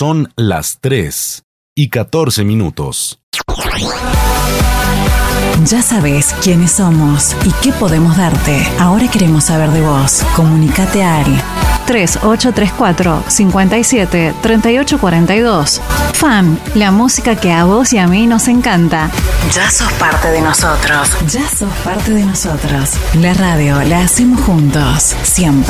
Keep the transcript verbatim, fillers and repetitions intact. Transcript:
Son las tres y catorce minutos. Ya sabes quiénes somos y qué podemos darte. Ahora queremos saber de vos. Comunicate al tres ocho tres cuatro, cinco siete, tres ocho cuatro dos. F A M, la música que a vos y a mí nos encanta. Ya sos parte de nosotros. Ya sos parte de nosotros. La radio la hacemos juntos, siempre.